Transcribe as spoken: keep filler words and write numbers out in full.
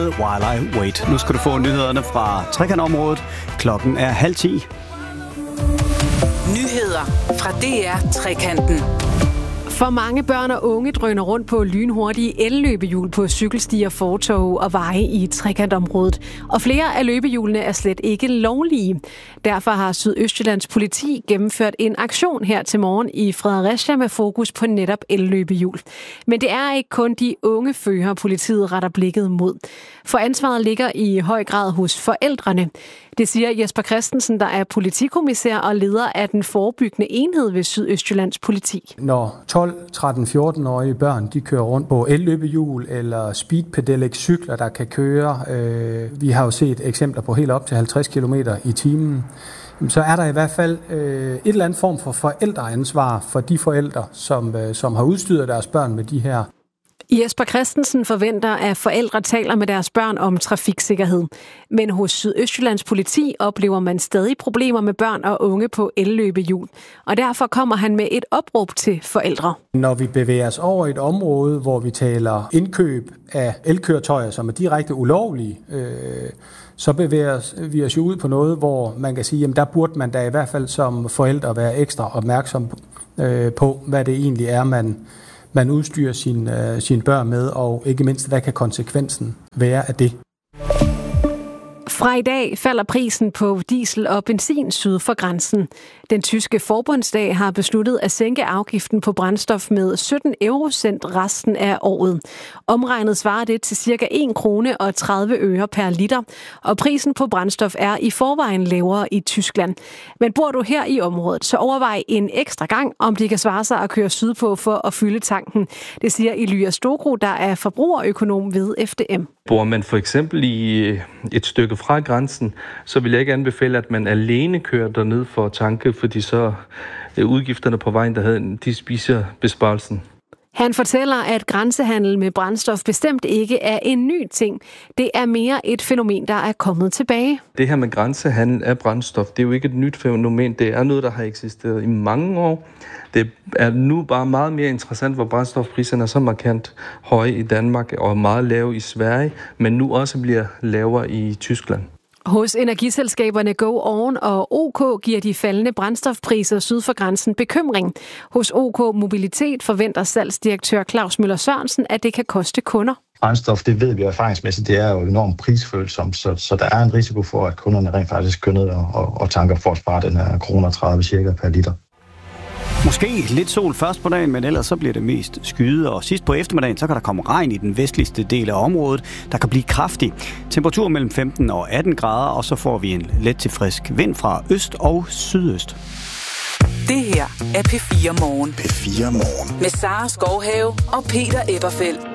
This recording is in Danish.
While I Wait. Nu skal du få nyhederne fra Trekantområdet. Klokken er halv ti. Nyheder fra D R Trekanten. For mange børn og unge drøner rundt på lynhurtige elløbehjul på cykelstier, fortove og veje i Trekantområdet. Og flere af løbehjulene er slet ikke lovlige. Derfor har Sydøstjyllands politi gennemført en aktion her til morgen i Fredericia med fokus på netop elløbehjul. Men det er ikke kun de unge førere, politiet retter blikket mod. For ansvaret ligger i høj grad hos forældrene. Det siger Jesper Christensen, der er politikommissær og leder af den forebyggende enhed ved Sydøstjyllands politi. Når tolv, tretten, fjorten-årige børn de kører rundt på elløbehjul eller speedpedelec-cykler, der kan køre, øh, vi har jo set eksempler på helt op til halvtreds kilometer i timen, så er der i hvert fald øh, et eller andet form for forældreansvar for de forældre, som, øh, som har udstyret deres børn med de her. Jesper Christensen forventer, at forældre taler med deres børn om trafiksikkerhed. Men hos Sydøstjyllands politi oplever man stadig problemer med børn og unge på elløbehjul. Og derfor kommer han med et opråb til forældre. Når vi bevæger os over et område, hvor vi taler indkøb af elkøretøjer, som er direkte ulovlige, øh, så bevæger vi os ud på noget, hvor man kan sige, at der burde man da i hvert fald som forældre være ekstra opmærksom øh, på, hvad det egentlig er, man man udstyrer sine, øh, sine børn med, og ikke mindst, hvad kan konsekvensen være af det. Fra i dag falder prisen på diesel og benzin syd for grænsen. Den tyske forbundsdag har besluttet at sænke afgiften på brændstof med sytten eurocent resten af året. Omregnet svarer det til ca. en krone og tredive øre per liter, og prisen på brændstof er i forvejen lavere i Tyskland. Men bor du her i området, så overvej en ekstra gang, om det kan svare sig at køre sydpå for at fylde tanken. Det siger Elias Stokro, der er forbrugerøkonom ved F D M. Bor man for eksempel i et stykke fra grænsen, så vil jeg ikke anbefale, at man alene kører derned for at tanke, fordi så udgifterne på vejen, der havde, de spiser besparelsen. Han fortæller, at grænsehandel med brændstof bestemt ikke er en ny ting. Det er mere et fænomen, der er kommet tilbage. Det her med grænsehandel af brændstof, det er jo ikke et nyt fænomen. Det er noget, der har eksisteret i mange år. Det er nu bare meget mere interessant, hvor brændstofpriserne er så markant høje i Danmark og meget lave i Sverige, men nu også bliver lavere i Tyskland. Hos energiselskaberne Go On og OK giver de faldende brændstofpriser syd for grænsen bekymring. Hos OK Mobilitet forventer salgsdirektør Claus Møller Sørensen, at det kan koste kunder. Brændstof, det ved vi erfaringsmæssigt, det er jo enormt prisfølsomt, så, så der er en risiko for, at kunderne rent faktisk kører ned og, og, og tanker for at spare den her kroner tredive cirka per liter. Måske lidt sol først på dagen, men ellers så bliver det mest skyet, og sidst på eftermiddagen, så kan der komme regn i den vestligste del af området, der kan blive kraftig. Temperatur mellem femten og atten grader, og så får vi en let til frisk vind fra øst og sydøst. Det her er P fire Morgen. P fire Morgen. Med Sara Skovhave og Peter Eberfeldt.